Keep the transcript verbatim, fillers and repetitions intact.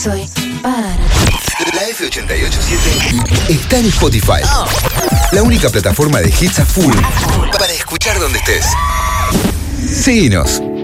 Soy para La F ochenta y ocho punto siete está en Spotify. La única plataforma de hits a full para escuchar donde estés. Síguenos.